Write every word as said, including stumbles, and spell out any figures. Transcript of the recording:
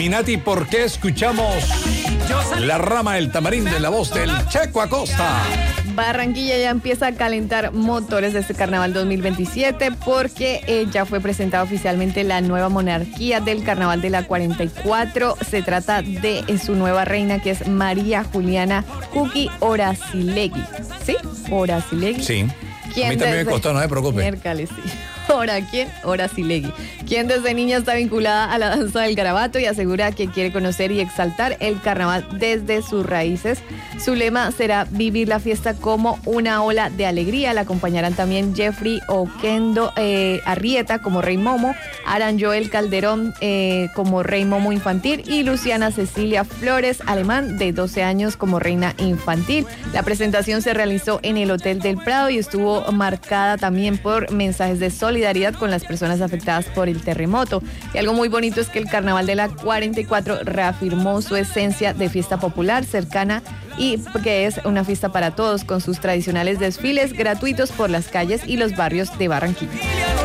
Minati, ¿por qué escuchamos La Rama del Tamarindo en la voz del Checo Acosta? Barranquilla ya empieza a calentar motores de este carnaval dos mil veintisiete porque eh, ya fue presentada oficialmente la nueva monarquía del carnaval de la cuarenta y cuatro. Se trata de eh, su nueva reina, que es María Juliana Cookie Orazilegui. ¿Sí? Orazilegui. Sí. A mí también me costó, no se preocupe. Miércoles, sí. ¿Ahora quién? Orazilegui, quien desde niña está vinculada a la danza del garabato y asegura que quiere conocer y exaltar el carnaval desde sus raíces. Su lema será vivir la fiesta como una ola de alegría. La acompañarán también Jeffrey Oquendo eh, Arrieta como Rey Momo, Aran Joel Calderón eh, como Rey Momo infantil y Luciana Cecilia Flores Alemán, de doce años, como reina infantil. La presentación se realizó en el Hotel del Prado y estuvo marcada también por mensajes de solidaridad con las personas afectadas por el terremoto. Y algo muy bonito es que el carnaval de la cuarenta y cuatro reafirmó su esencia de fiesta popular, cercana, y que es una fiesta para todos, con sus tradicionales desfiles gratuitos por las calles y los barrios de Barranquilla.